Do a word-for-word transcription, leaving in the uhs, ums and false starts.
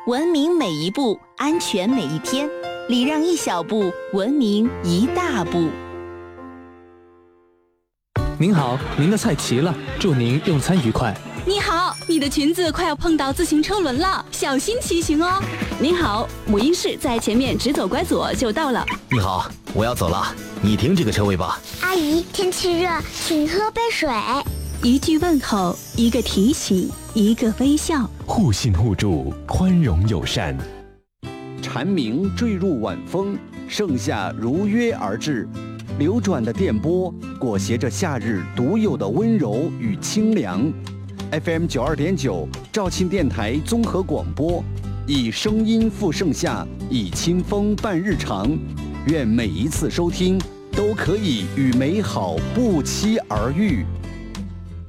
文明每一步，安全每一天，礼让一小步，文明一大步。 您好，您的菜齐了，祝您用餐愉快。 你好，你的裙子快要碰到自行车轮了，小心骑行哦。 您好，母婴室在前面，直走拐左就到了。 你好，我要走了，你停这个车位吧。 阿姨，天气热，请喝杯水。 一句问候，一个提醒，一个微笑， 互信互助，宽容友善。 蝉鸣坠入晚风，盛夏如约而至。流转的电波裹挟着夏日独有的温柔与清凉。F M 九二点九肇庆电台综合广播，以声音赴盛夏，以清风伴日常。愿每一次收听都可以与美好不期而遇。